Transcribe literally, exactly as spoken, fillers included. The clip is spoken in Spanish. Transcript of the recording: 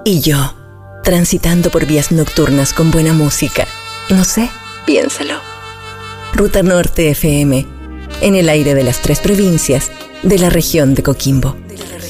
Y yo, transitando por vías nocturnas con buena música. No sé, piénsalo. Ruta Norte F M, en el aire de las tres provincias de la región de Coquimbo.